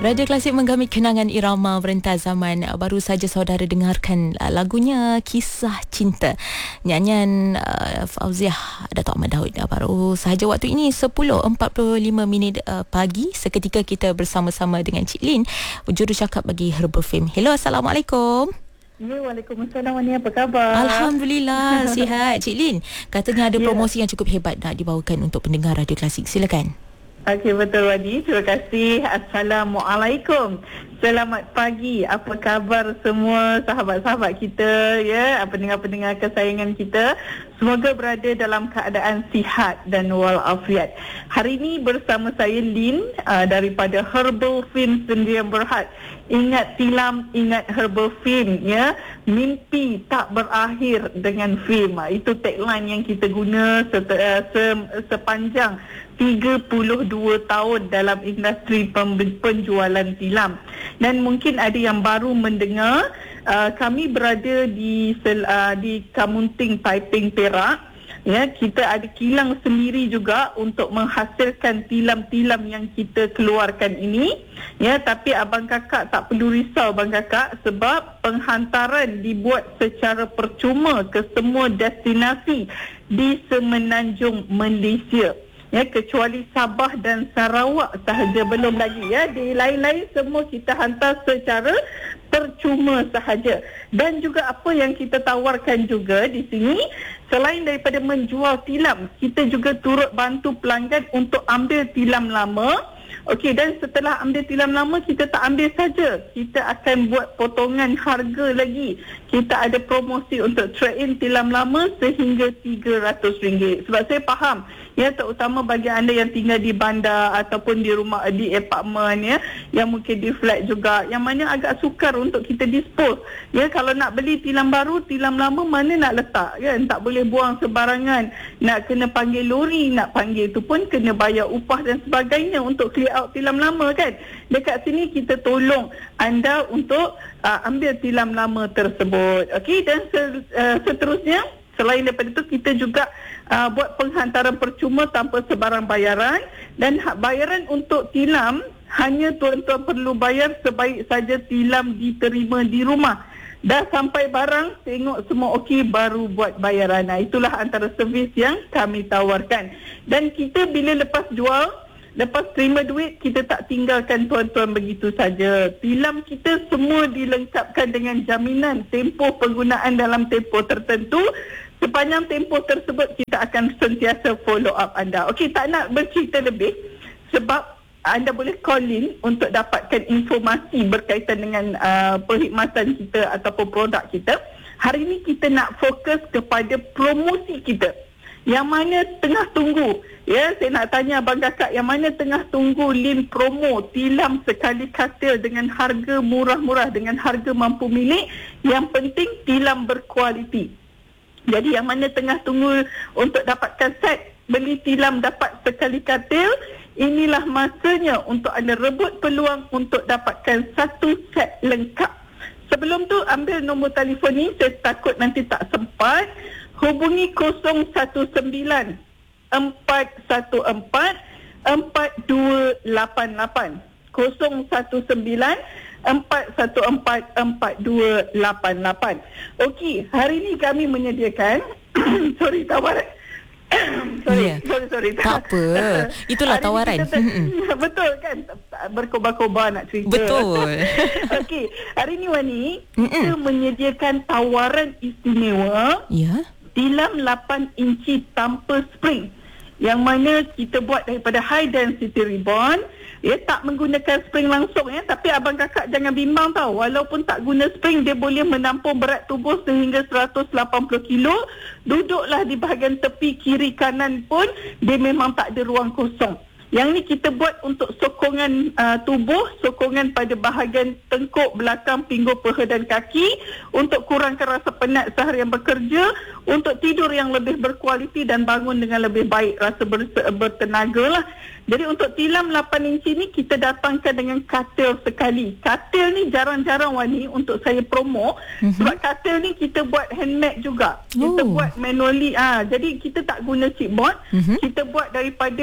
Radio Klasik menggamit kenangan irama merentas zaman. Baru saja saudara dengarkan lagunya Kisah Cinta, nyanyian Fauziah Dato' Ahmad Daud. Baru sahaja waktu ini 10.45 pagi. Seketika kita bersama-sama dengan Cik Lin, jurucakap bagi Herbal Fame. Hello, Assalamualaikum. Waalaikumsalam, Wani, apa khabar? Alhamdulillah, sihat. Cik Lin, katanya ada promosi yang cukup hebat nak dibawakan untuk pendengar Radio Klasik. Silakan. Okey, betul, Wadi. Terima kasih. Assalamualaikum. Selamat pagi. Apa khabar semua sahabat-sahabat kita, ya, pendengar-pendengar kesayangan kita. Semoga berada dalam keadaan sihat dan walafiat. Hari ini bersama saya Lin daripada Herbal Fame Sdn Bhd. Ingat tilam, ingat Herbal Fame, ya. Mimpi tak berakhir dengan fame. Itu tagline yang kita guna sepanjang 32 tahun dalam industri penjualan tilam. Dan mungkin ada yang baru mendengar, kami berada di Kamunting, Taiping, Perak. Ya, kita ada kilang sendiri juga untuk menghasilkan tilam-tilam yang kita keluarkan ini. Ya, tapi abang kakak tak perlu risau, abang kakak, sebab penghantaran dibuat secara percuma ke semua destinasi di Semenanjung Malaysia. Ya, kecuali Sabah dan Sarawak sahaja belum lagi, ya. Di lain-lain semua kita hantar secara percuma sahaja. Dan juga apa yang kita tawarkan juga di sini, selain daripada menjual tilam, kita juga turut bantu pelanggan untuk ambil tilam lama. Okey, dan setelah ambil tilam lama, kita tak ambil saja, kita akan buat potongan harga lagi. Kita ada promosi untuk trade-in tilam lama sehingga RM300. Sebab saya faham, ya, terutama bagi anda yang tinggal di bandar ataupun di rumah, di apartmen, ya, yang mungkin di flat juga, yang mana agak sukar untuk kita dispose. Ya, kalau nak beli tilam baru, tilam lama mana nak letak, kan? Tak boleh buang sebarangan. Nak kena panggil lori, nak panggil tu pun kena bayar upah dan sebagainya untuk clear out tilam lama, kan? Dekat sini kita tolong anda untuk ambil tilam lama tersebut. Okey, dan seterusnya, selain daripada itu, kita juga buat penghantaran percuma tanpa sebarang bayaran. Dan hak bayaran untuk tilam, hanya tuan-tuan perlu bayar sebaik saja tilam diterima di rumah. Dah sampai barang, tengok semua okey, baru buat bayaran. Itulah antara servis yang kami tawarkan. Dan kita bila lepas jual, lepas terima duit, kita tak tinggalkan tuan-tuan begitu saja. Tilam kita semua dilengkapkan dengan jaminan tempoh penggunaan dalam tempoh tertentu. Sepanjang tempoh tersebut, kita akan sentiasa follow up anda. Okey, tak nak bercerita lebih sebab anda boleh call in untuk dapatkan informasi berkaitan dengan perkhidmatan kita ataupun produk kita. Hari ini kita nak fokus kepada promosi kita. Yang mana tengah tunggu, ya, saya nak tanya abang kakak, yang mana tengah tunggu Lin promo tilam sekali katil dengan harga murah-murah, dengan harga mampu milik, yang penting tilam berkualiti. Jadi yang mana tengah tunggu untuk dapatkan set beli tilam dapat sekali katil, inilah masanya untuk anda rebut peluang untuk dapatkan satu set lengkap. Sebelum tu ambil nombor telefon ni, saya takut nanti tak sempat. Hubungi 019 414 4288. 019 414 4288. Okey, hari ni kami menyediakan sorry, tawaran. Sorry. Tak apa. Itulah tawaran. Betul, kan? Berkobar-kobar nak cerita. Betul. Okey, hari ni, Wani, kita menyediakan tawaran istimewa. Ya. Tilam 8 inci tanpa spring, yang mana kita buat daripada high density ribbon. Ya, tak menggunakan spring langsung, ya, tapi abang kakak jangan bimbang tau. Walaupun tak guna spring, dia boleh menampung berat tubuh sehingga 180 kilo. Duduklah di bahagian tepi kiri kanan pun dia memang tak ada ruang kosong. Yang ni kita buat untuk sokongan tubuh, sokongan pada bahagian tengkuk, belakang, pinggul, peha dan kaki, untuk kurangkan rasa penat seharian bekerja, untuk tidur yang lebih berkualiti dan bangun dengan lebih baik, rasa bertenaga lah. Jadi untuk tilam 8 inci ni kita datangkan dengan katil sekali. Katil ni jarang-jarang, Wani, untuk saya promo. Sebab katil ni kita buat handmade juga. Kita buat manually. Jadi kita tak guna chipboard. Kita buat daripada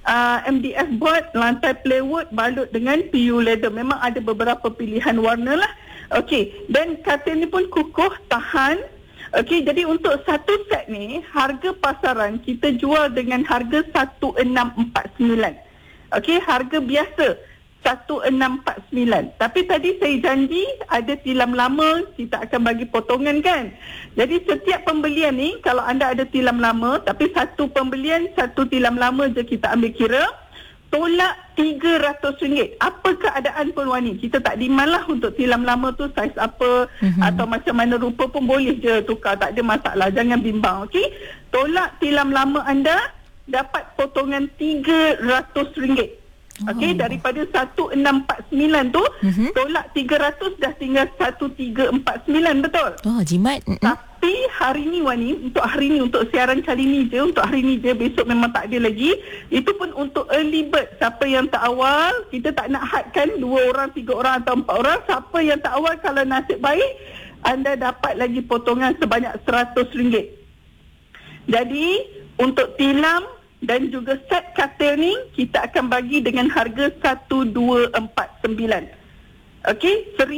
MDF board, lantai plywood, balut dengan PU leather. Memang ada beberapa pilihan warna lah. Okey, dan katil ni pun kukuh, tahan. Okey, jadi untuk satu set ni, harga pasaran kita jual dengan harga 1649. Okey, harga biasa 1649. Tapi tadi saya janji ada tilam lama, kita akan bagi potongan kan. Jadi setiap pembelian ni, kalau anda ada tilam lama, tapi satu pembelian, satu tilam lama je kita ambil kira, tolak RM300. Apa keadaan pun Wani, kita tak demand lah untuk tilam lama tu saiz apa, atau macam mana rupa pun boleh je tukar, tak ada masalah, jangan bimbang. Okey, tolak tilam lama anda, dapat potongan RM300. Okey, daripada 1649 tu, tolak 300 dah tinggal 1349, betul? Oh, jimat. Tapi hari ni Wani, untuk hari ni, untuk siaran kali ni je, untuk hari ni je, besok memang tak ada lagi. Itu pun untuk early bird. Siapa yang tak awal, kita tak nak hadkan 2 orang, 3 orang atau 4 orang. Siapa yang tak awal, kalau nasib baik, anda dapat lagi potongan sebanyak RM100. Jadi, untuk tilam dan juga set katil ni, kita akan bagi dengan harga 1249. Okey,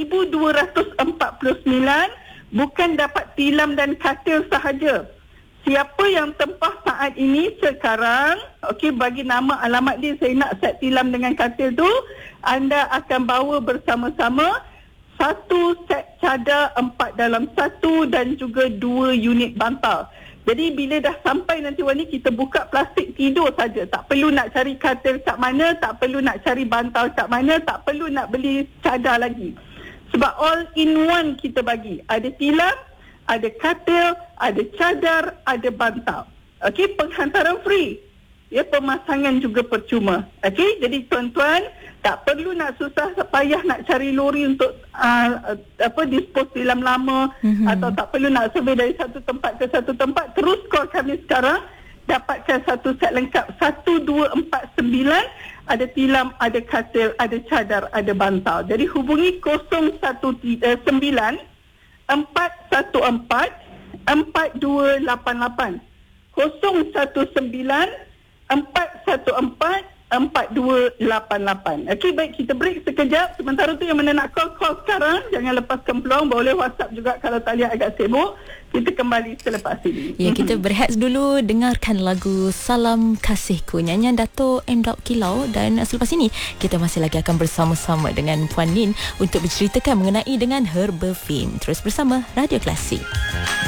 1249, bukan dapat tilam dan katil sahaja. Siapa yang tempah saat ini sekarang, okey, bagi nama alamat dia, saya nak set tilam dengan katil tu, anda akan bawa bersama-sama satu set cadar 4 dalam 1 dan juga 2 unit bantal. Jadi bila dah sampai nanti Wani, kita buka plastik tidur saja. Tak perlu nak cari katil kat mana, tak perlu nak cari bantal kat mana, tak perlu nak beli cadar lagi. Sebab all in one kita bagi. Ada tilam, ada katil, ada cadar, ada bantal. Okey, penghantaran free. Ya, pemasangan juga percuma. Okey, jadi tuan-tuan tak perlu nak susah payah nak cari lori untuk dispose tilam lama, atau tak perlu nak survey dari satu tempat ke satu tempat. Terus call kami sekarang, dapatkan satu set lengkap 1249, ada tilam, ada katil, ada cadar, ada bantal. Jadi hubungi 019 414 4288, 019 414 4288. Okey, baik, kita break sekejap. Sementara tu yang mana nak call sekarang, jangan lepaskan peluang. Boleh WhatsApp juga kalau Talia agak sibuk. Kita kembali selepas ini. Ya, kita berehat dulu, dengarkan lagu Salam Kasihku, nyanyian Dato' M. Kilau. Dan selepas ini kita masih lagi akan bersama-sama dengan Puan Nin untuk berceritakan mengenai dengan Herbal Fin. Terus bersama Radio Klasik.